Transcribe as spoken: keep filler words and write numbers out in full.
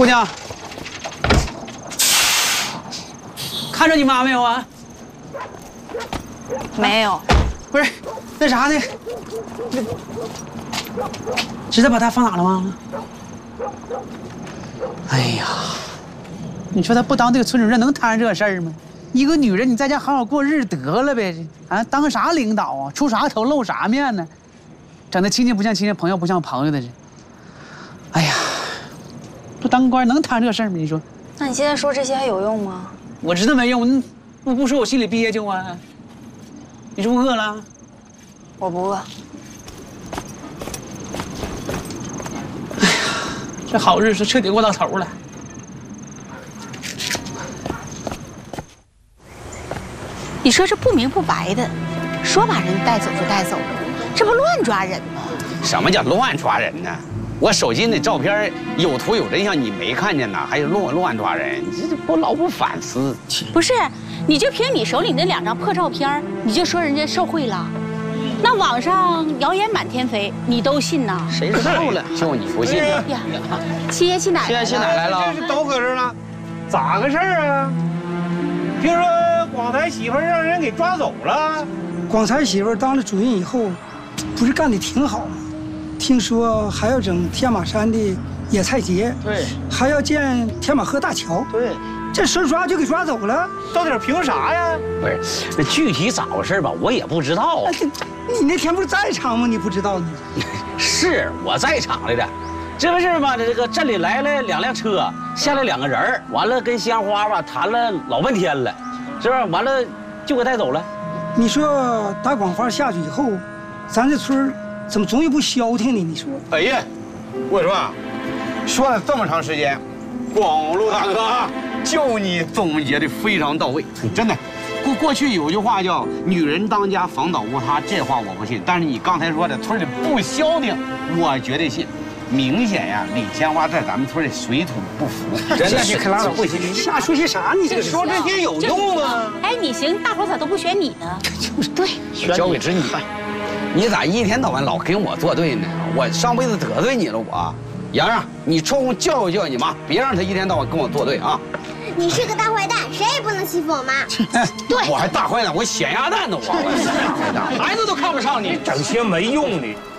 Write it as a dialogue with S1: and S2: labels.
S1: 姑娘，看着你妈没有啊？
S2: 没有。
S1: 不是，那啥呢？那知道把她放哪了吗？哎呀，你说她不当这个村主任能摊上这事儿吗？一个女人，你在家好好过日子得了呗，啊，当啥领导啊？出啥头露啥面呢？整的亲戚不像亲戚，朋友不像朋友的是。哎呀，不当官能摊这事儿吗？你说？
S2: 那你现在说这些还有用吗？
S1: 我知道没用，不不说我心里憋屈啊。你是不饿了？
S2: 我不饿。
S1: 哎呀，这好日子彻底过到头了。
S2: 你说这不明不白的，说把人带走就带走了，这不乱抓人吗？
S3: 什么叫乱抓人呢？我手机那照片有图有真相，你没看见呐？还有乱乱抓人，你这不老不反思？
S2: 不是，你就凭你手里那两张破照片，你就说人家受贿了？那网上谣言满天飞，你都信呐？
S3: 谁知道了？就你不信呀？
S2: 七爷七奶奶，
S3: 七爷七奶来了，
S4: 这是都搁这儿了，咋个事儿啊？听说广才媳妇让人给抓走了。
S5: 广才媳妇当了主任以后，不是干得挺好吗？听说还要整天马山的野菜节，
S4: 对，
S5: 还要建天马河大桥，
S4: 对，
S5: 这手抓就给抓走了，
S4: 到底凭啥呀？
S3: 不是，那具体咋回事吧？我也不知道。
S5: 哎，你那天不是在场吗？你不知道呢？
S3: 是我在场来的，这不是嘛？这个镇里来了两辆车，下来两个人，完了跟鲜花吧谈了老半天了，是不是？完了就给带走了。
S5: 你说打广发下去以后，咱这村怎么总也不消停呢？你说？
S4: 哎呀，我说啊，说了这么长时间，广路大哥啊，就你总结的非常到位，真的。过过去有句话叫“女人当家，房倒屋塌”，这话我不信。但是你刚才说的村里不消停，我绝对信。明显呀，李千花在咱们村里水土不服，
S5: 真的是可拉倒不行！你瞎说些啥？你这
S4: 说这些有用吗？
S2: 哎，你行，大伙咋都不选你呢？就是对，
S3: 交给知你办。你咋一天到晚老跟我作对呢？我上辈子得罪你了，我。洋洋，你抽空教育教育你妈，别让她一天到晚跟我作对啊！
S6: 你是个大坏蛋，谁也不能欺负我妈。
S3: 对，我还大坏蛋，我咸鸭蛋呢，我。孩子都看不上你，
S4: 整些没用的。